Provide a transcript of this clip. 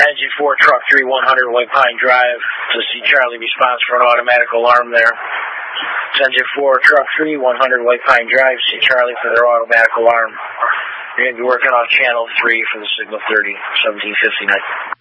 Engine 4, Truck 3, 100 White Pine Drive to see Charlie response for an automatic alarm there. It's Engine 4, Truck 3, 100 White Pine Drive, see Charlie for their automatic alarm. You're going to be working on Channel 3 for the Signal 30, 1759.